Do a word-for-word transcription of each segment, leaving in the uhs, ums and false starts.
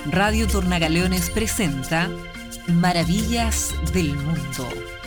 Radio Tornagaleones presenta Maravillas del Mundo.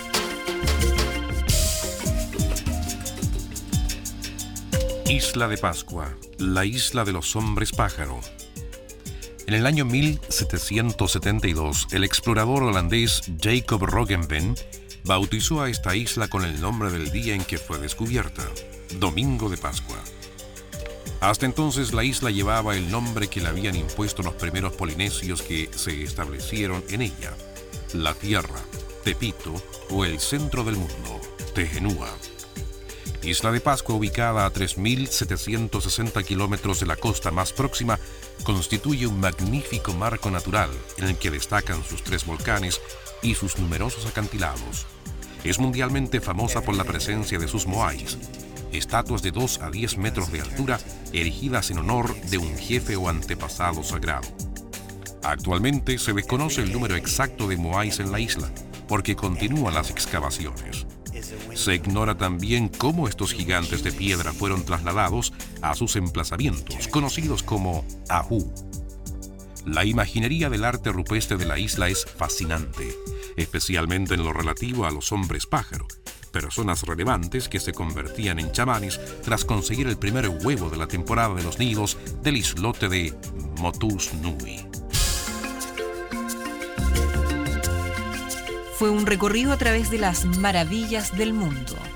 Isla de Pascua, la isla de los hombres pájaro. En el año mil setecientos setenta y dos, el explorador holandés Jacob Roggeveen bautizó a esta isla con el nombre del día en que fue descubierta, Domingo de Pascua. Hasta entonces la isla llevaba el nombre que le habían impuesto los primeros polinesios que se establecieron en ella, la Tierra, Tepito o el centro del mundo, Tehenua. Isla de Pascua, ubicada a tres mil setecientos sesenta kilómetros de la costa más próxima, constituye un magnífico marco natural en el que destacan sus tres volcanes y sus numerosos acantilados. Es mundialmente famosa por la presencia de sus moais, estatuas de dos a diez metros de altura erigidas en honor de un jefe o antepasado sagrado. Actualmente se desconoce el número exacto de moais en la isla, porque continúan las excavaciones. Se ignora también cómo estos gigantes de piedra fueron trasladados a sus emplazamientos, conocidos como ahu. La imaginería del arte rupestre de la isla es fascinante, especialmente en lo relativo a los hombres pájaro, personas relevantes que se convertían en chamanes tras conseguir el primer huevo de la temporada de los nidos del islote de Motus Nui. Fue un recorrido a través de las maravillas del mundo.